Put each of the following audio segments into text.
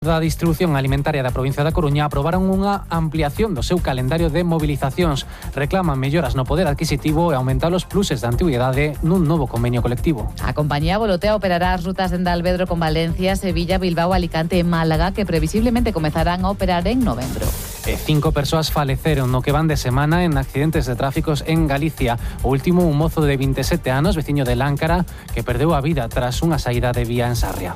Da distribución alimentaria da provincia da Coruña aprobaron unha ampliación do seu calendario de mobilizacións. Reclaman melloras no poder adquisitivo e aumentar os pluses da antigüidade nun novo convenio colectivo. A compañía Volotea operará as rutas dende Alvedro con Valencia, Sevilla, Bilbao, Alicante e Málaga, que previsiblemente comezarán a operar en novembro. 5 persoas faleceron no que van de semana en accidentes de tráficos en Galicia. O último, un mozo de 27 anos, veciño de Láncara, que perdeu a vida tras unha saída de vía en Sarria.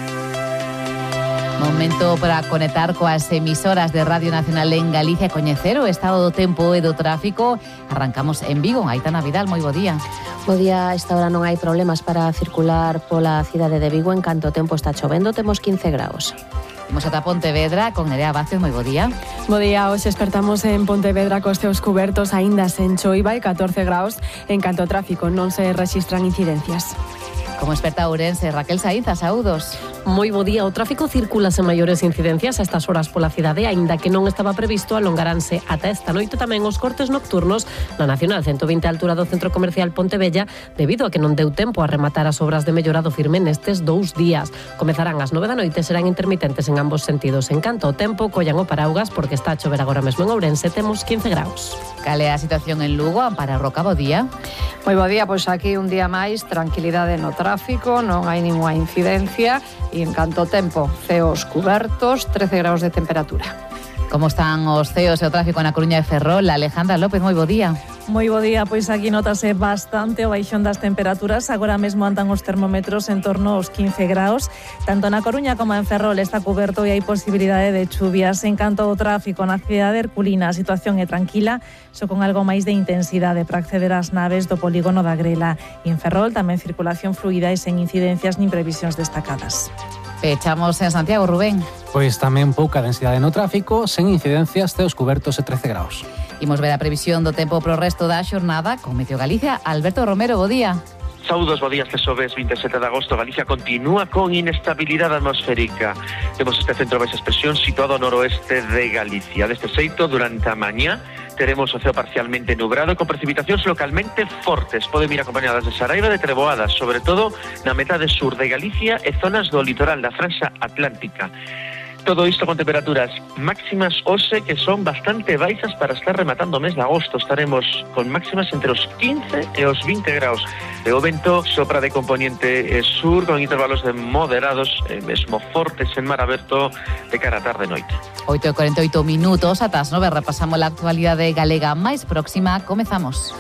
Momento para conectar coas emisoras de Radio Nacional en Galicia e coñecer o estado do tempo e do tráfico. Arrancamos en Vigo. Aitana Vidal, moi bo día. Bo día, a esta hora non hai problemas para circular pola cidade de Vigo. En canto o tempo está chovendo, temos 15 graus. Imos ata Pontevedra con Nerea Vázquez, moi bo día. Bo día, hoxe despertamos en Pontevedra cos teus cubertos aínda sen choiva e 14 graus. En canto ao tráfico non se rexistran incidencias. Como experta ourense, Raquel Saínza, saúdos. Moi bo día, o tráfico circula sen maiores incidencias a estas horas pola cidade, aínda que non estaba previsto, alongaranse ata esta noite tamén os cortes nocturnos na Nacional 120 a altura do Centro Comercial Pontevella, debido a que non deu tempo a rematar as obras de mellorado firme nestes 2 días. Comezarán ás 9 da noite, serán intermitentes en ambos sentidos. En canto ao tempo, collan o paraugas porque está a chover agora mesmo en Ourense, temos 15 graus. Cal é a situación en Lugo? Amparo Roca, bo día. Moi bo día, pois aquí un día máis, tranquilidade no tráfico, non hai ninguna incidencia e en canto ao tempo, ceos cubertos, 13 graus de temperatura. Como están os ceos e o tráfico na Coruña de Ferrol? Alejandra López, moi bo día. Moi bo día, pois aquí notase bastante o baixón das temperaturas. Agora mesmo andan os termómetros en torno aos 15 graus. Tanto na Coruña como en Ferrol está coberto e hai posibilidade de chuvias. En canto ao tráfico na cidade herculina, a situación é tranquila, só con algo máis de intensidade para acceder ás naves do polígono da Grela. E en Ferrol tamén circulación fluida e sen incidencias nin previsións destacadas. Pechamos en Santiago, Rubén. Pois tamén pouca densidade no tráfico, sen incidencias, ceos cubertos e 13 graus. Imos ver a previsión do tempo pro resto da xornada con Meteo Galicia. Alberto Romero, bo día. Saúdos, bo día, este xoves 27 de agosto. Galicia continúa con inestabilidade atmosférica. Temos este centro de baixa presión situado ao noroeste de Galicia. Deste xeito, durante a mañá, teremos o ceo parcialmente nublado con precipitacións localmente fortes. Poden ir acompañadas de saraiva e de treboadas, sobre todo na metade sur de Galicia e zonas do litoral da franxa atlántica. Todo isto con temperaturas máximas hoxe que son bastante baixas para estar rematando o mes de agosto. Estaremos con máximas entre os 15 e os 20 graus. E o vento sopra de componente sur con intervalos de moderados e mesmo fortes en mar aberto de cara a tarde e noite. 8:48 minutos, ata as 9 repasamos a actualidade galega máis próxima. Comezamos.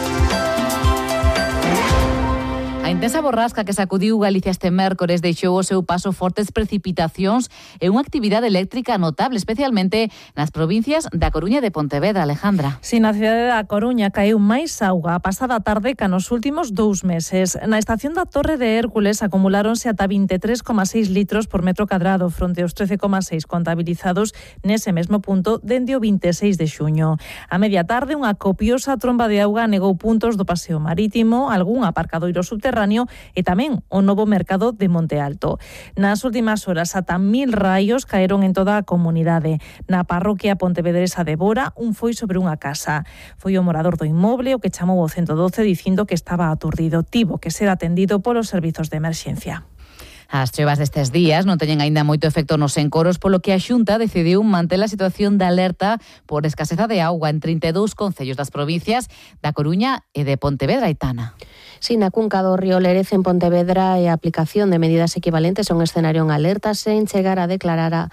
A intensa borrasca que sacudiu Galicia este mércores deixou o seu paso fortes precipitacións e unha actividade eléctrica notable, especialmente nas provincias da Coruña e de Pontevedra, Alejandra. Si, na cidade da Coruña caeu máis auga a pasada tarde ca nos últimos 2 meses. Na estación da Torre de Hércules acumuláronse ata 23,6 litros por metro cadrado, fronte aos 13,6 contabilizados nese mesmo punto dende o 26 de xuño. A media tarde, unha copiosa tromba de auga negou puntos do paseo marítimo, algún aparcadoiro subterráneo e tamén o novo mercado de Monte Alto. Nas últimas horas, ata 1000 raios caeron en toda a comunidade. Na parroquia pontevedresa de Bora, un foi sobre unha casa. Foi o morador do inmoble o que chamou o 112 dicindo que estaba aturdido. Tivo que ser atendido polos servizos de emerxencia. As choivas destes días non teñen aínda moito efecto nos encoros, polo que a Xunta decidiu manter a situación de alerta por escaseza de auga en 32 concellos das provincias da Coruña e de Pontevedra, Aitana. Si, na cunca do río Lérez en Pontevedra e a aplicación de medidas equivalentes a un escenario en alerta sen chegar a declarala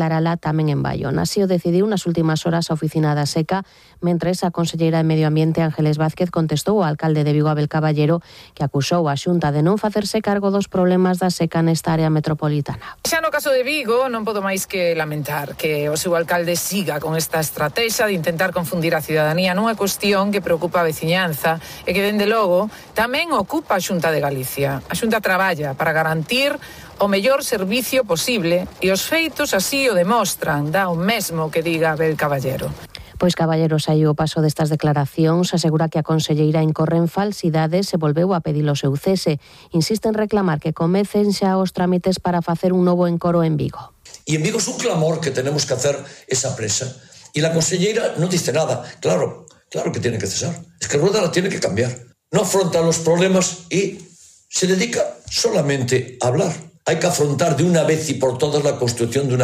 tamén en Bayona. Así o decidiu nas últimas horas a Oficina da Seca, mentres a conselleira de Medio Ambiente Ángeles Vázquez contestou ao alcalde de Vigo, Abel Caballero, que acusou a Xunta de non facerse cargo dos problemas da seca nesta área metropolitana. Xa no caso de Vigo non podo máis que lamentar que o seu alcalde siga con esta estrategia de intentar confundir a ciudadanía nunha cuestión que preocupa a veciñanza e que, dende logo, tamén ocupa a Xunta de Galicia. A Xunta traballa para garantir o mellor servicio posible e os feitos así o demostran, dá o mesmo que diga Abel Caballero. Pois Caballero saiu o paso destas declaracións, asegura que a conselleira incorre en falsidades e volveu a pedir o seu cese. Insiste en reclamar que comecen xa os trámites para facer un novo encoro en Vigo. Y en Vigo es un clamor que tenemos que hacer esa presa. Y la conselleira no dice nada. Claro que tiene que cesar. Es que Rueda la tiene que cambiar. No afronta los problemas y se dedica solamente a hablar. Hay que afrontar de una vez y por todas la construcción de una